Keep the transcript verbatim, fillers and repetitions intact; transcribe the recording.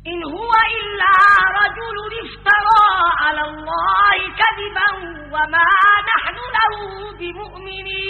إن هو إلا رجل افترى على الله كذبا وما نحن له بمؤمنين